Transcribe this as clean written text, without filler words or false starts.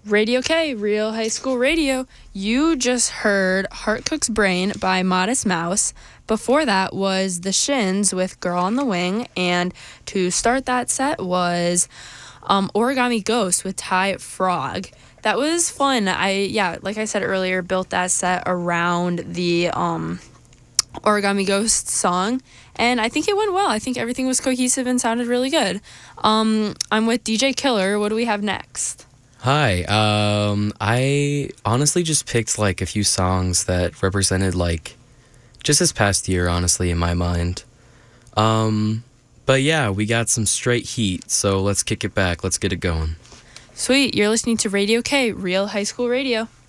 Radio K, Real High School Radio. You just heard Heart Cook's Brain by Modest Mouse. Before that was The Shins with Girl on the Wing. And to start that set was Origami Ghost with Ty Frog. That was fun. Like I said earlier, built that set around the Origami Ghost song. And I think it went well. I think everything was cohesive and sounded really good. I'm with DJ Killer. What do we have next? Hi. I honestly just picked like a few songs that represented like just this past year, honestly, in my mind. But yeah, we got some straight heat, so let's kick it back. Let's get it going. Sweet. You're listening to Radio K, Real High School Radio.